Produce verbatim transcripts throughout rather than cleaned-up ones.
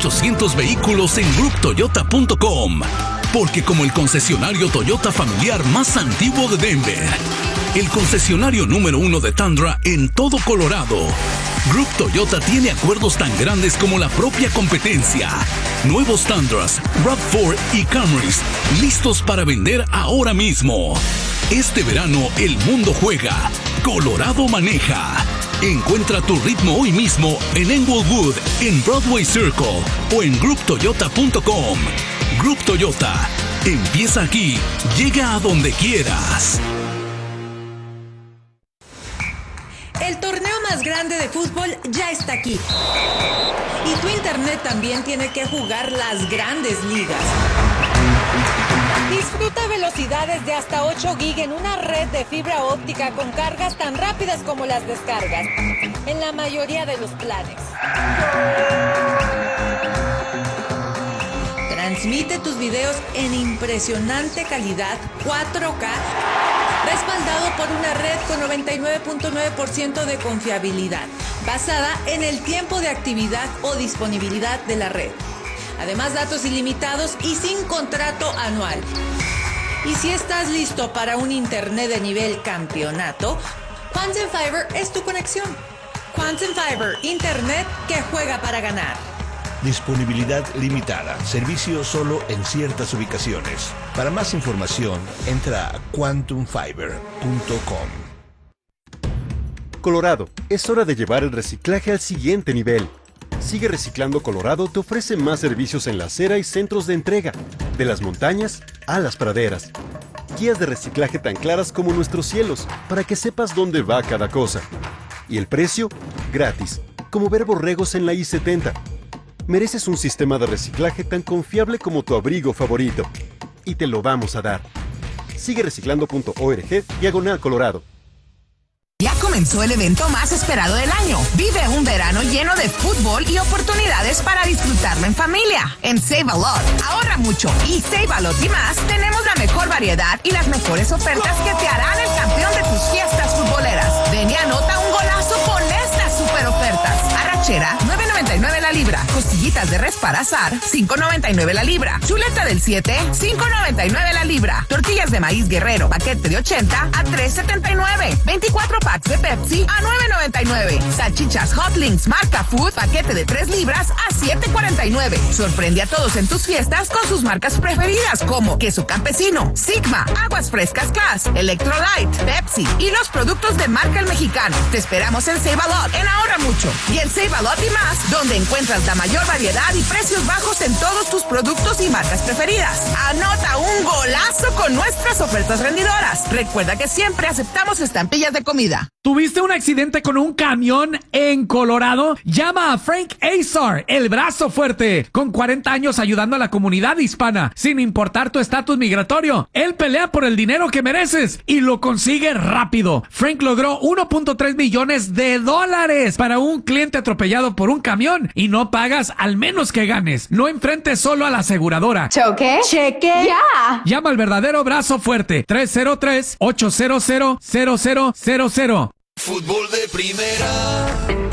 ochocientos vehículos en group toyota punto com. Porque como el concesionario Toyota familiar más antiguo de Denver, el concesionario número uno de Tundra en todo Colorado, Group Toyota tiene acuerdos tan grandes como la propia competencia. Nuevos Tundras, RAV cuatro y Camrys, listos para vender ahora mismo. Este verano el mundo juega, Colorado maneja. Encuentra tu ritmo hoy mismo en Englewood, en Broadway Circle o en group toyota punto com. Group Toyota. Empieza aquí, llega a donde quieras. El torneo más grande de fútbol ya está aquí. Y tu internet también tiene que jugar las grandes ligas. Disfruta velocidades de hasta ocho gigas en una red de fibra óptica con cargas tan rápidas como las descargas, en la mayoría de los planes. Transmite tus videos en impresionante calidad cuatro K, respaldado por una red con noventa y nueve punto nueve por ciento de confiabilidad, basada en el tiempo de actividad o disponibilidad de la red. Además, datos ilimitados y sin contrato anual. Y si estás listo para un internet de nivel campeonato, Quantum Fiber es tu conexión. Quantum Fiber, internet que juega para ganar. Disponibilidad limitada. Servicio solo en ciertas ubicaciones. Para más información, entra a quantum fiber punto com. Colorado, es hora de llevar el reciclaje al siguiente nivel. Sigue Reciclando Colorado te ofrece más servicios en la acera y centros de entrega, de las montañas a las praderas. Guías de reciclaje tan claras como nuestros cielos, para que sepas dónde va cada cosa. Y el precio, gratis, como ver borregos en la I setenta. Mereces un sistema de reciclaje tan confiable como tu abrigo favorito. Y te lo vamos a dar. Sigue reciclando punto org, diagonal Colorado. Ya comenzó el evento más esperado del año. Vive un verano lleno de fútbol y oportunidades para disfrutarlo en familia. En Save A Lot, ahorra mucho. Y Save A Lot y más, tenemos la mejor variedad y las mejores ofertas que te harán el campeón de tus fiestas futboleras. Ven y anota un golazo con estas super ofertas. Arrachera, nueve noventa y nueve la libra. Costillitas de res para asar, cinco noventa y nueve la libra. Chuleta del siete, cinco noventa y nueve la libra. Tortillas de maíz Guerrero, paquete de ochenta a tres setenta y nueve. veinticuatro packs de Pepsi a nueve noventa y nueve. Salchichas Hot Links marca Food, paquete de tres libras a siete cuarenta y nueve. Sorprende a todos en tus fiestas con sus marcas preferidas como Queso Campesino, Sigma, Aguas Frescas Cass, Electrolyte, Pepsi y los productos de marca El Mexicano. Te esperamos en Save A Lot, en Ahorra Mucho y en Save A Lot y más, donde encuentras la mayor variedad y precios bajos en todos tus productos y marcas preferidas. Anota un golazo con nuestras ofertas rendidoras. Recuerda que siempre aceptamos estampillas de comida. ¿Tuviste un accidente con un camión en Colorado? Llama a Frank Azar, el brazo fuerte, con cuarenta años ayudando a la comunidad hispana, sin importar tu estatus migratorio. Él pelea por el dinero que mereces y lo consigue rápido. Frank logró uno punto tres millones de dólares para un cliente atropellado por un camión y no pagas al menos que ganes. No enfrentes solo a la aseguradora. ¿Choque? Cheque. Ya. Llama al verdadero brazo fuerte, tres cero tres, ocho cero cero, cero cero cero cero. Fútbol de primera.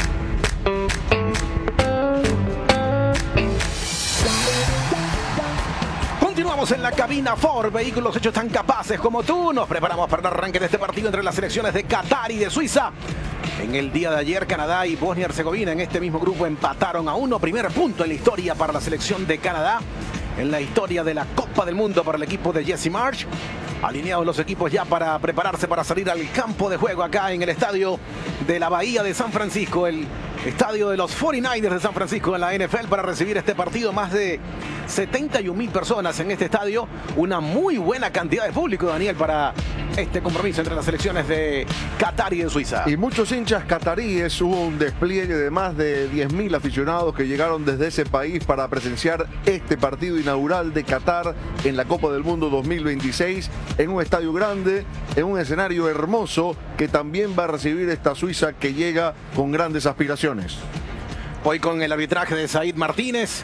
Continuamos en la cabina Ford. Vehículos hechos tan capaces como tú. Nos preparamos para el arranque de este partido entre las selecciones de Qatar y de Suiza. En el día de ayer, Canadá y Bosnia y Herzegovina en este mismo grupo empataron a uno. Primer punto en la historia para la selección de Canadá. En la historia de la Copa del Mundo para el equipo de Jesse Marsch. Alineados los equipos ya para prepararse para salir al campo de juego acá en el estadio de la Bahía de San Francisco, el estadio de los cuarenta y nueve ers de San Francisco en la N F L para recibir este partido. Más de setenta y un mil personas en este estadio, una muy buena cantidad de público, Daniel, para este compromiso entre las selecciones de Qatar y de Suiza. Y muchos hinchas cataríes, hubo un despliegue de más de diez mil aficionados que llegaron desde ese país para presenciar este partido inaugural de Qatar en la Copa del Mundo dos mil veintiséis. En un estadio grande, en un escenario hermoso que también va a recibir esta Suiza que llega con grandes aspiraciones. Hoy con el arbitraje de Said Martínez,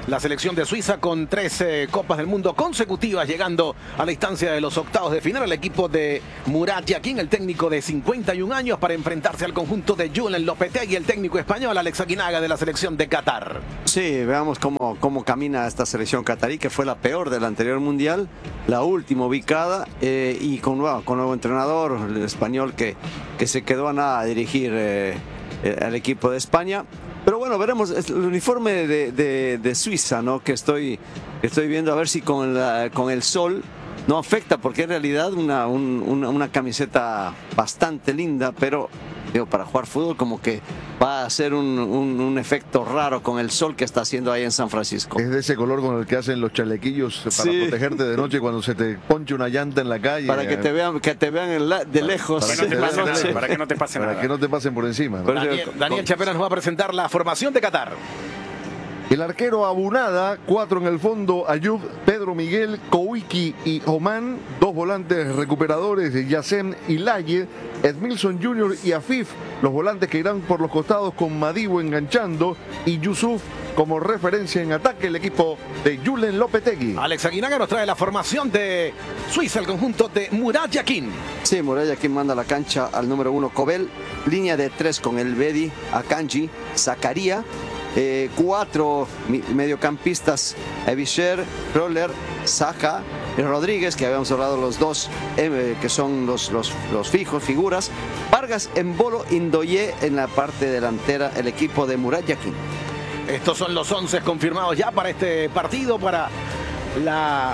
la selección de Suiza con tres eh, Copas del Mundo consecutivas, llegando a la instancia de los octavos de final. El equipo de Murat Yakin, el técnico de cincuenta y un años, para enfrentarse al conjunto de Julen Lopetegui, el técnico español, Alex Aguinaga, de la selección de Qatar. Sí, veamos cómo, cómo camina esta selección catarí, que fue la peor del anterior mundial, la última ubicada, eh, y con, bueno, con nuevo entrenador, el español, que, que se quedó a nada a dirigir eh, eh, al equipo de España. Pero bueno, veremos el uniforme de, de, de Suiza, ¿no? Que estoy, estoy viendo a ver si con, la, con el sol no afecta, porque en realidad una, un, una, una camiseta bastante linda, pero digo, para jugar fútbol como que va a ser un, un, un efecto raro con el sol que está haciendo ahí en San Francisco. Es de ese color con el que hacen los chalequillos para sí. protegerte de noche cuando se te ponche una llanta en la calle. Para que te vean, que te vean en la, de lejos. Para, para, que no te pase, para que no te pase nada. Para que no te pasen por encima, ¿no? Daniel, Daniel Chapela nos va a presentar la formación de Qatar. El arquero Abunada, cuatro en el fondo, Ayub, Pedro Miguel, Kouiki y Oman, dos volantes recuperadores, Yassem y Laye, Edmilson junior y Afif, los volantes que irán por los costados con Madibu enganchando, y Yusuf como referencia en ataque, el equipo de Julen Lopetegui. Alex Aguinaga nos trae la formación de Suiza, el conjunto de Murat Yakin. Sí, Murat Yakin manda a la cancha al número uno, Kobel, línea de tres con el Bedi, Akanji, Zakaria. Eh, cuatro mediocampistas, Evisher, Roller, Saja y Rodríguez, que habíamos hablado los dos, eh, que son los, los, los fijos, figuras. Vargas, Embolo, Indoye en la parte delantera, el equipo de Murat Yakin. Estos son los once confirmados ya para este partido, para la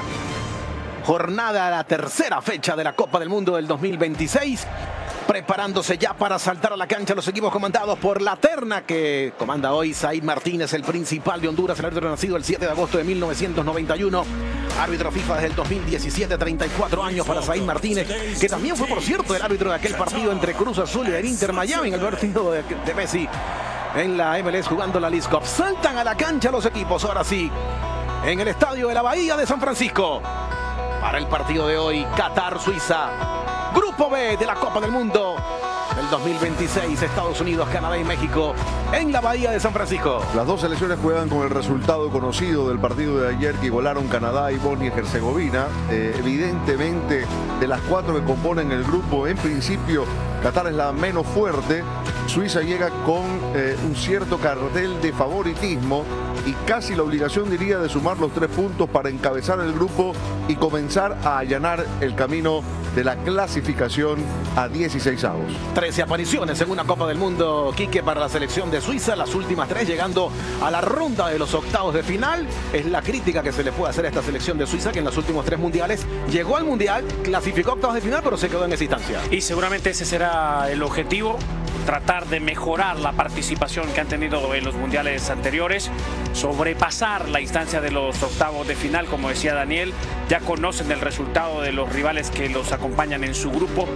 jornada, la tercera fecha de la Copa del Mundo del dos mil veintiséis. Preparándose ya para saltar a la cancha los equipos comandados por la terna que comanda hoy Said Martínez, el principal de Honduras, el árbitro nacido el siete de agosto de mil novecientos noventa y uno, árbitro FIFA desde el dos mil diecisiete, treinta y cuatro años para Said Martínez, que también fue, por cierto, el árbitro de aquel partido entre Cruz Azul y el Inter Miami, en el partido de, de Messi en la M L S jugando la Leagues Cup. Saltan a la cancha los equipos, ahora sí, en el estadio de la Bahía de San Francisco, para el partido de hoy, Qatar-Suiza. Grupo B de la Copa del Mundo del dos mil veintiséis, Estados Unidos, Canadá y México, en la Bahía de San Francisco. Las dos selecciones juegan con el resultado conocido del partido de ayer, que igualaron Canadá y Bosnia y Herzegovina. Eh, evidentemente, de las cuatro que componen el grupo, en principio, Qatar es la menos fuerte. Suiza llega con eh, un cierto cartel de favoritismo y casi la obligación, diría, de sumar los tres puntos para encabezar el grupo y comenzar a allanar el camino de la clasificación a dieciséis avos. trece apariciones en una Copa del Mundo, Quique, para la selección de Suiza, las últimas tres llegando a la ronda de los octavos de final. Es la crítica que se le puede hacer a esta selección de Suiza, que en los últimos tres mundiales llegó al mundial, clasificó a octavos de final, pero se quedó en esa instancia. Y seguramente ese será el objetivo, tratar de mejorar la participación que han tenido en los mundiales anteriores, sobrepasar la instancia de los octavos de final. Como decía Daniel, ya conocen el resultado de los rivales que los acompañan en su grupo.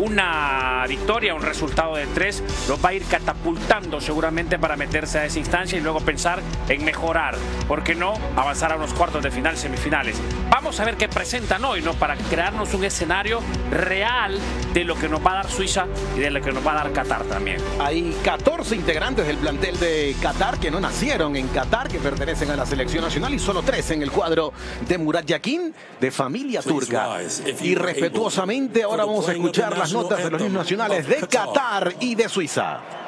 Una victoria, un resultado de tres, los va a ir catapultando seguramente para meterse a esa instancia y luego pensar en mejorar, ¿por qué no?, avanzar a unos cuartos de final, semifinales. Vamos a ver qué presentan hoy, ¿no?, para crearnos un escenario real de lo que nos va a dar Suiza y de lo que nos va a dar Qatar también. Hay catorce integrantes del plantel de Qatar que no nacieron en Qatar, que pertenecen a la selección nacional, y solo tres en el cuadro de Murat Yakin, de familia turca. Y respetuosamente ahora vamos a escuchar las notas de los himnos nacionales de Qatar y de Suiza.